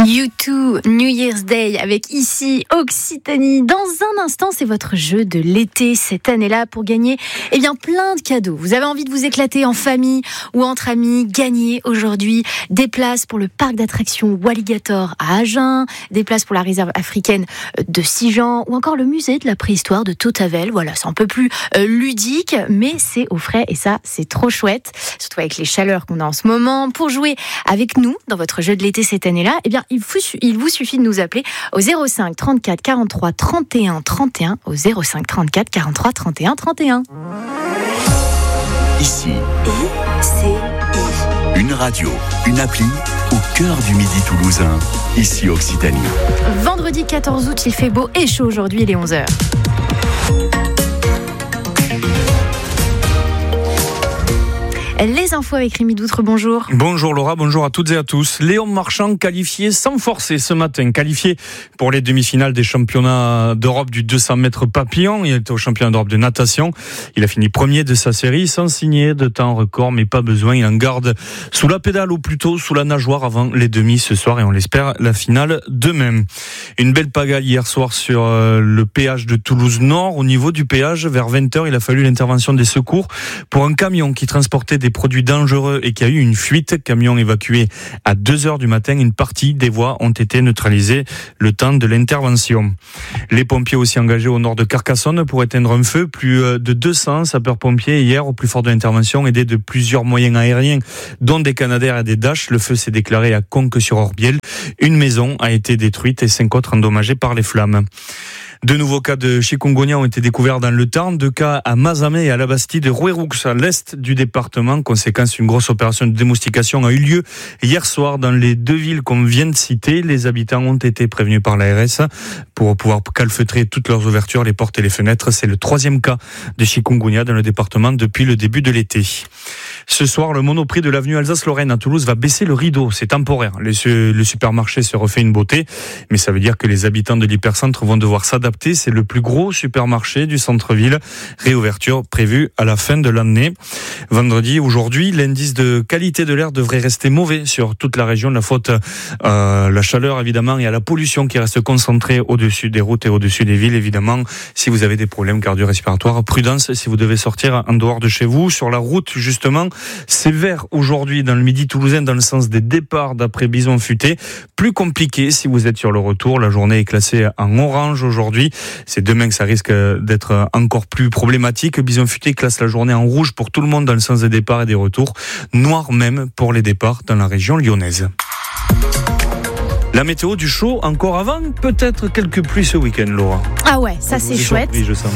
U2 New Year's Day avec ici Occitanie. Dans un instant, c'est votre jeu de l'été cette année-là pour gagner plein de cadeaux. Vous avez envie de vous éclater en famille ou entre amis, gagnez aujourd'hui des places pour le parc d'attractions Walligator à Agen, des places pour la réserve africaine de Sijan ou encore le musée de la préhistoire de Tautavel. Voilà, c'est un peu plus ludique, mais c'est au frais et ça, c'est trop chouette, surtout avec les chaleurs qu'on a en ce moment. Pour jouer avec nous dans votre jeu de l'été cette année-là, il vous suffit de nous appeler au 05 34 43 31 31 au 05 34 43 31 31. Ici, une radio, une appli au cœur du Midi toulousain. Ici Occitanie. Vendredi 14 août, il fait beau et chaud aujourd'hui, il est 11h. Les infos avec Rémi Doutre, bonjour. Bonjour Laura, bonjour à toutes et à tous. Léon Marchand qualifié sans forcer ce matin, qualifié pour les demi-finales des championnats d'Europe du 200 mètres papillon. Il était au championnat d'Europe de natation. Il a fini premier de sa série sans signer de temps record, mais pas besoin. Il en garde sous la pédale ou plutôt sous la nageoire avant les demi ce soir et on l'espère la finale demain. Une belle pagaille hier soir sur le péage de Toulouse-Nord. Au niveau du péage, vers 20h, il a fallu l'intervention des secours pour un camion qui transportait des produits dangereux et qui a eu une fuite. Camion évacué à 2h du matin. Une partie des voies ont été neutralisées le temps de l'intervention. Les pompiers aussi engagés au nord de Carcassonne pour éteindre un feu. Plus de 200 sapeurs-pompiers hier au plus fort de l'intervention, aidés de plusieurs moyens aériens, dont des Canadair et des Dash. Le feu s'est déclaré à Conques-sur-Orbiel. Une maison a été détruite et 5 autres endommagées par les flammes. De nouveaux cas de chikungunya ont été découverts dans le Tarn, 2 cas à Mazamet et à la Bastide, Rouerroux, à l'est du département. Conséquence, une grosse opération de démoustication a eu lieu hier soir dans les 2 villes qu'on vient de citer. Les habitants ont été prévenus par l'ARS pour pouvoir calfeutrer toutes leurs ouvertures, les portes et les fenêtres. C'est le 3e cas de chikungunya dans le département depuis le début de l'été. Ce soir, le Monoprix de l'avenue Alsace-Lorraine à Toulouse va baisser le rideau. C'est temporaire. Le supermarché se refait une beauté, mais ça veut dire que les habitants de l'hypercentre vont devoir s'adapter. C'est le plus gros supermarché du centre-ville. Réouverture prévue à la fin de l'année. Vendredi, aujourd'hui, l'indice de qualité de l'air devrait rester mauvais sur toute la région. La faute à la chaleur, évidemment, et à la pollution qui reste concentrée au-dessus des routes et au-dessus des villes, évidemment. Si vous avez des problèmes cardio-respiratoires, prudence si vous devez sortir en dehors de chez vous. Sur la route, justement, c'est vert aujourd'hui dans le Midi toulousain dans le sens des départs d'après Bison Futé. Plus compliqué si vous êtes sur le retour. La journée est classée en orange aujourd'hui. C'est demain que ça risque d'être encore plus problématique. Bison Futé classe la journée en rouge pour tout le monde dans le sens des départs et des retours. Noir même pour les départs dans la région lyonnaise. La météo du chaud encore avant, peut-être quelques pluies ce week-end, Laura. Ah ouais, ça c'est chouette. Surpris, je sens.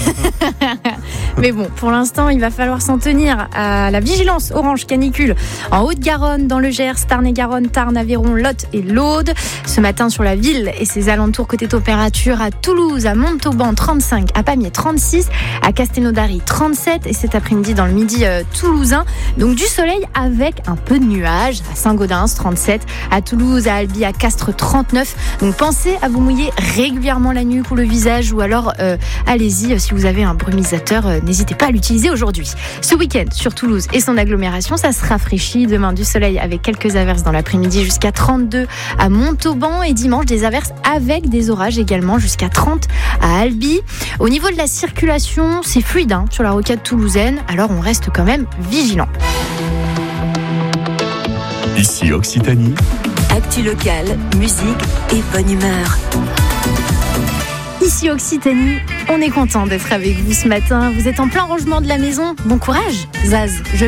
Mais bon, pour l'instant, il va falloir s'en tenir à la vigilance orange canicule en Haute-Garonne, dans le Gers, Tarn-et-Garonne, Tarn, Aveyron, Lot et l'Aude. Ce matin sur la ville et ses alentours côté température à Toulouse, à Montauban 35, à Pamiers 36, à Castelnaudary 37 et cet après-midi dans le Midi toulousain. Donc du soleil avec un peu de nuages à Saint-Gaudens 37, à Toulouse, à Albi, à Castres 39. Donc pensez à vous mouiller régulièrement la nuque ou le visage ou alors allez-y si vous avez un brumisateur, n'hésitez pas à l'utiliser aujourd'hui. Ce week-end sur Toulouse et son agglomération, ça se rafraîchit. Demain du soleil avec quelques averses dans l'après-midi jusqu'à 32 à Montauban et dimanche des averses avec des orages également jusqu'à 30 à Albi. Au niveau de la circulation, c'est fluide sur la rocade toulousaine, alors on reste quand même vigilant. Ici Occitanie. Actu locale, musique et bonne humeur. Ici Occitanie, on est content d'être avec vous ce matin. Vous êtes en plein rangement de la maison. Bon courage, Zaz.